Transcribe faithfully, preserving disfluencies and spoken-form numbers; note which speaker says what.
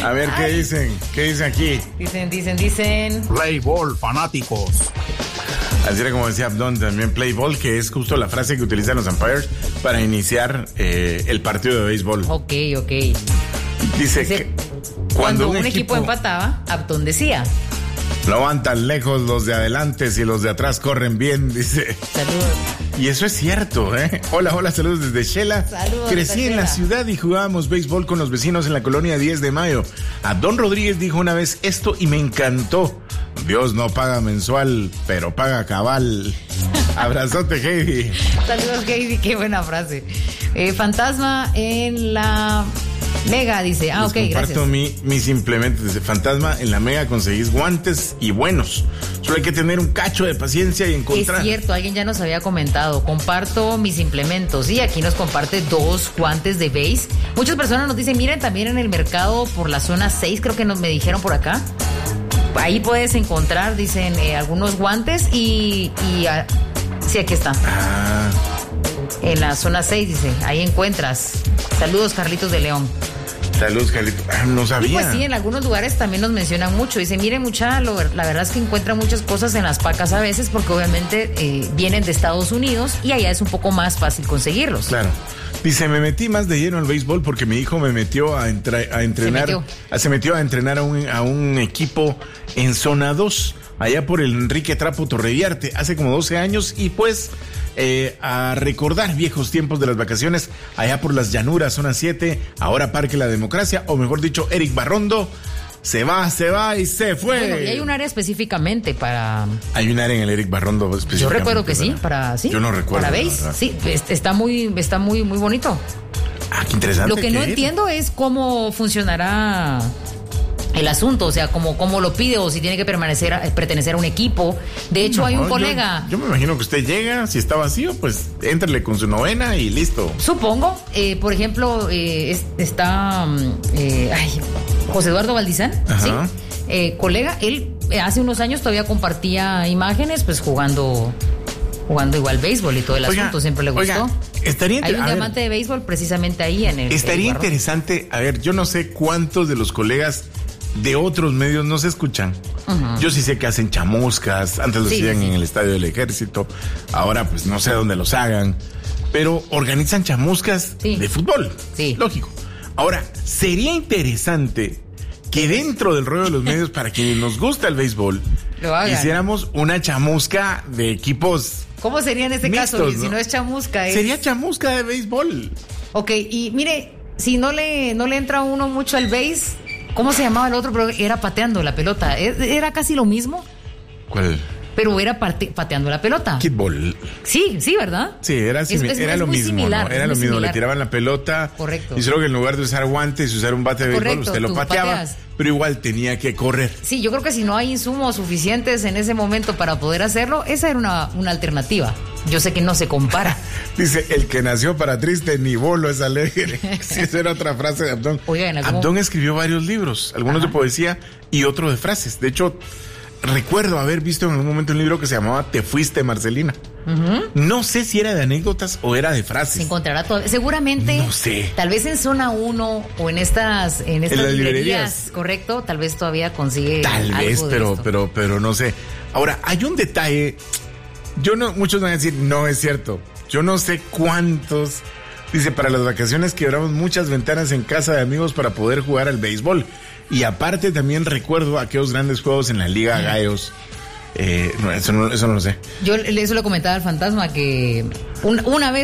Speaker 1: A ver, ¿qué Ay. dicen? ¿Qué dicen aquí?
Speaker 2: Dicen, dicen, dicen.
Speaker 3: Play ball, fanáticos.
Speaker 1: Así era como decía Abdón también, play ball, que es justo la frase que utilizan los umpires para iniciar eh, el partido de béisbol.
Speaker 2: Ok, ok.
Speaker 1: Dice, Dice
Speaker 2: que cuando, cuando un equipo, equipo empataba, Abdón decía.
Speaker 1: No van tan lejos los de adelante si los de atrás corren bien, dice.
Speaker 2: Saludos.
Speaker 1: Y eso es cierto, ¿eh? Hola, hola, saludos desde Shela.
Speaker 2: Saludos.
Speaker 1: Crecí en la ciudad y jugábamos béisbol con los vecinos en la colonia diez de mayo. Abdón Rodríguez dijo una vez esto y me encantó. Dios no paga mensual, pero paga cabal. Abrazote, Heidi.
Speaker 2: Saludos, Heidi, qué buena frase. Eh, fantasma en la... Mega dice, ah, Les ok,
Speaker 1: comparto
Speaker 2: gracias.
Speaker 1: Mi, mis implementos. Dice, Fantasma, en la Mega conseguís guantes y buenos. Solo hay que tener un cacho de paciencia y encontrar.
Speaker 2: Es cierto, alguien ya nos había comentado. Comparto mis implementos. Y aquí nos comparte dos guantes de base. Muchas personas nos dicen, miren, también en el mercado por la zona seis, creo que nos me dijeron por acá. Ahí puedes encontrar, dicen, eh, algunos guantes y... y uh, sí, aquí está.
Speaker 1: Ah.
Speaker 2: En la zona seis, dice, ahí encuentras. Saludos, Carlitos de León.
Speaker 1: Saludos, Carlitos. Ah, no sabía.
Speaker 2: Y pues sí, en algunos lugares también nos mencionan mucho. Dice, miren, mucha, lo, la verdad es que encuentran muchas cosas en las pacas a veces porque obviamente eh, vienen de Estados Unidos y allá es un poco más fácil conseguirlos.
Speaker 1: Claro. Dice, me metí más de lleno al béisbol porque mi hijo me metió a, entra, a entrenar. Se metió. A, se metió a entrenar a un, a un equipo en zona dos, allá por el Enrique Trapo Torreviarte, hace como doce años, y pues eh, a recordar viejos tiempos de las vacaciones allá por las llanuras, zona siete, ahora Parque La Democracia, o mejor dicho, Eric Barrondo. Se va, se va y se fue.
Speaker 2: Bueno, y hay un área específicamente para...
Speaker 1: Hay un área en el Eric Barrondo específicamente.
Speaker 2: Yo recuerdo que sí, para... sí.
Speaker 1: Yo no recuerdo.
Speaker 2: Para base, sí, está muy, está muy, muy bonito.
Speaker 1: Ah, qué interesante.
Speaker 2: Lo que no
Speaker 1: ir.
Speaker 2: entiendo es cómo funcionará el asunto, o sea, cómo, cómo lo pide o si tiene que permanecer, pertenecer a un equipo. De hecho, no, hay un colega...
Speaker 1: Yo, yo me imagino que usted llega, si está vacío, pues éntrale con su novena y listo.
Speaker 2: Supongo. Eh, por ejemplo, eh, es, está eh, ay, José Eduardo Valdizán, ¿sí? Eh, colega, él eh, hace unos años todavía compartía imágenes, pues jugando... jugando igual béisbol y todo el oiga, asunto, siempre le gustó.
Speaker 1: Oiga, estaría
Speaker 2: Hay un diamante de béisbol precisamente ahí en el...
Speaker 1: Estaría
Speaker 2: el
Speaker 1: interesante, a ver, yo no sé cuántos de los colegas de otros medios no se escuchan. Uh-huh. Yo sí sé que hacen chamuscas, antes lo sí, hacían sí. en el Estadio del Ejército, ahora pues no sé dónde los hagan, pero organizan chamuscas sí. de fútbol,
Speaker 2: sí.
Speaker 1: lógico. Ahora, sería interesante que dentro del rollo de los medios, para quienes nos gusta el béisbol, hiciéramos una chamusca de equipos.
Speaker 2: ¿Cómo sería en este
Speaker 1: mixtos,
Speaker 2: caso?
Speaker 1: ¿no?
Speaker 2: Si no es chamusca. Es...
Speaker 1: Sería chamusca de béisbol.
Speaker 2: Ok, y mire, si no le, no le entra uno mucho al béis, ¿cómo se llamaba el otro? Pero era pateando la pelota. ¿Era casi lo mismo?
Speaker 1: ¿Cuál?
Speaker 2: Pero era parte, pateando la pelota.
Speaker 1: Kickball.
Speaker 2: Sí, sí, ¿verdad?
Speaker 1: Sí, era, es,
Speaker 2: es,
Speaker 1: era
Speaker 2: es
Speaker 1: lo mismo,
Speaker 2: similar,
Speaker 1: ¿no? Era lo mismo,
Speaker 2: similar.
Speaker 1: Le tiraban la pelota.
Speaker 2: Correcto.
Speaker 1: Y solo que en lugar de usar guantes y usar un bate de béisbol, usted lo pateaba, pateas. Pero igual tenía que correr.
Speaker 2: Sí, yo creo que si no hay insumos suficientes en ese momento para poder hacerlo, esa era una, una alternativa. Yo sé que no se compara.
Speaker 1: Dice, el que nació para triste, ni bolo es alegre. Sí, esa era otra frase de Abdón.
Speaker 2: Oigan, ¿cómo?
Speaker 1: Abdón escribió varios libros, algunos Ajá. de poesía y otro de frases. De hecho, recuerdo haber visto en algún momento un libro que se llamaba Te fuiste, Marcelina. Uh-huh. No sé si era de anécdotas o era de frases.
Speaker 2: Se encontrará todo. Seguramente.
Speaker 1: No sé.
Speaker 2: Tal vez en zona uno o en estas, en estas
Speaker 1: en las
Speaker 2: librerías,
Speaker 1: librerías,
Speaker 2: correcto. Tal vez todavía consigue.
Speaker 1: Tal
Speaker 2: algo
Speaker 1: vez,
Speaker 2: de
Speaker 1: pero,
Speaker 2: esto.
Speaker 1: pero, pero no sé. Ahora, hay un detalle. Yo no, muchos van a decir, no es cierto. Yo no sé cuántos. Dice, para las vacaciones quebramos muchas ventanas en casa de amigos para poder jugar al béisbol. Y aparte también recuerdo aquellos grandes juegos en la Liga Gallos. Eh, no, eso no, eso no lo sé.
Speaker 2: Yo eso le comentaba al fantasma que un, una vez